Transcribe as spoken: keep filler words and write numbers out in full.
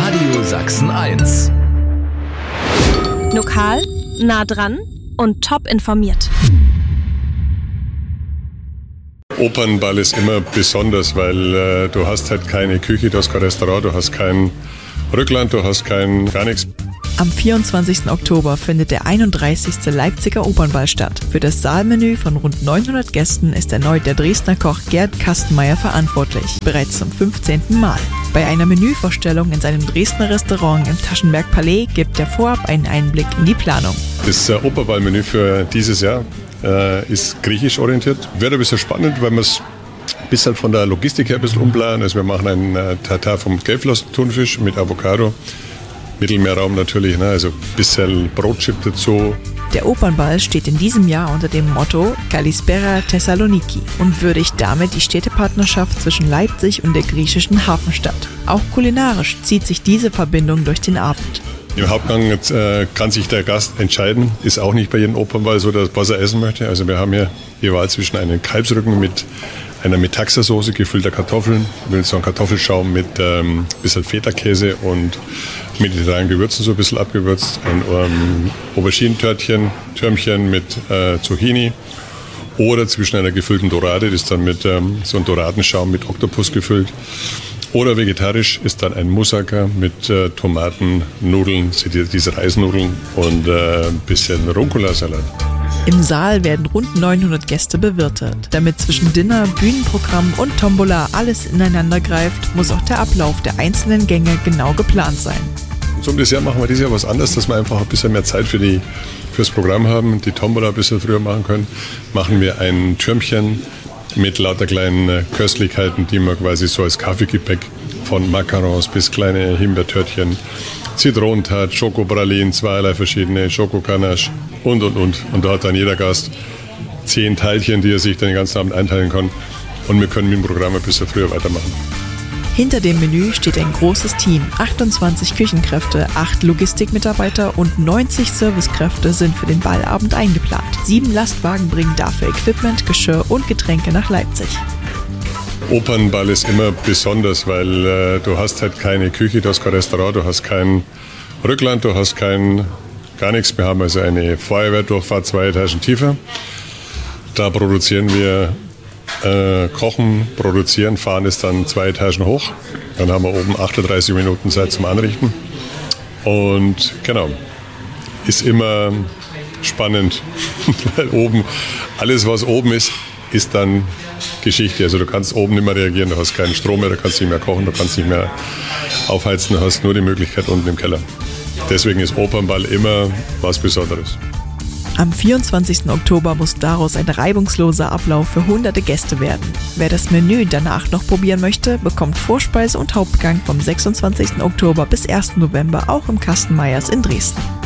Radio Sachsen eins. Lokal, nah dran und top informiert. Opernball ist immer besonders, weil äh, du hast halt keine Küche, du hast kein Restaurant, du hast kein Rückland, du hast kein gar nichts. Am vierundzwanzigsten Oktober findet der einunddreißigste Leipziger Opernball statt. Für das Saalmenü von rund neunhundert Gästen ist erneut der Dresdner Koch Gerd Kastenmeier verantwortlich, bereits zum fünfzehnten Mal. Bei einer Menüvorstellung in seinem Dresdner Restaurant im Taschenberg Palais gibt er vorab einen Einblick in die Planung. Das äh, Opernball-Menü für dieses Jahr äh, ist griechisch orientiert. Wird ein bisschen spannend, weil wir es ein bisschen von der Logistik her ein bisschen umplanen. Also wir machen einen äh, Tartar vom Gelbflossen-Thunfisch mit Avocado. Mittelmeerraum natürlich, ne? Also ein bisschen Brotchip dazu. Der Opernball steht in diesem Jahr unter dem Motto Kalispera Thessaloniki und würdigt damit die Städtepartnerschaft zwischen Leipzig und der griechischen Hafenstadt. Auch kulinarisch zieht sich diese Verbindung durch den Abend. Im Hauptgang äh, kann sich der Gast entscheiden. Ist auch nicht bei jedem Opernball so, dass was er essen möchte. Also wir haben hier die Wahl zwischen einem Kalbsrücken mit einer Metaxa-Soße, gefüllter Kartoffeln, mit so einem Kartoffelschaum mit ähm, bisschen Feta-Käse und mediterranen Gewürzen so ein bisschen abgewürzt. Ein ähm, Auberginentörtchen, Türmchen mit äh, Zucchini oder zwischen einer gefüllten Dorade, das ist dann mit ähm, so einem Doradenschaum mit Oktopus gefüllt. Oder vegetarisch ist dann ein Moussaka mit äh, Tomaten, Nudeln, diese Reisnudeln und äh, ein bisschen Rucola-Salat. Im Saal werden rund neunhundert Gäste bewirtet. Damit zwischen Dinner, Bühnenprogramm und Tombola alles ineinander greift, muss auch der Ablauf der einzelnen Gänge genau geplant sein. Zum Dessert machen wir dieses Jahr was anderes, dass wir einfach ein bisschen mehr Zeit für die, fürs Programm haben, die Tombola ein bisschen früher machen können. Machen wir ein Türmchen mit lauter kleinen Köstlichkeiten, die man quasi so als Kaffeegepäck von Macarons bis kleine Himbeertörtchen, Zitronentat, Schokopralinen, zweierlei verschiedene, Schokokanache und, und, und. Und da hat dann jeder Gast zehn Teilchen, die er sich dann den ganzen Abend einteilen kann. Und wir können mit dem Programm ein bisschen früher weitermachen. Hinter dem Menü steht ein großes Team. achtundzwanzig Küchenkräfte, acht Logistikmitarbeiter und neunzig Servicekräfte sind für den Ballabend eingeplant. Sieben Lastwagen bringen dafür Equipment, Geschirr und Getränke nach Leipzig. Opernball ist immer besonders, weil äh, du hast halt keine Küche, du hast kein Restaurant, du hast kein Rückland, du hast kein gar nichts. Wir haben also eine Feuerwehrdurchfahrt zwei Etagen tiefer. Da produzieren wir, äh, kochen, produzieren, fahren es dann zwei Etagen hoch. Dann haben wir oben achtunddreißig Minuten Zeit zum Anrichten. Und genau, ist immer spannend, weil oben, alles was oben ist, ist dann Geschichte. Also du kannst oben nicht mehr reagieren, du hast keinen Strom mehr, du kannst nicht mehr kochen, du kannst nicht mehr aufheizen, du hast nur die Möglichkeit unten im Keller. Deswegen ist Opernball immer was Besonderes. Am vierundzwanzigsten Oktober muss daraus ein reibungsloser Ablauf für hunderte Gäste werden. Wer das Menü danach noch probieren möchte, bekommt Vorspeise und Hauptgang vom sechsundzwanzigsten Oktober bis ersten November auch im Kastenmeiers in Dresden.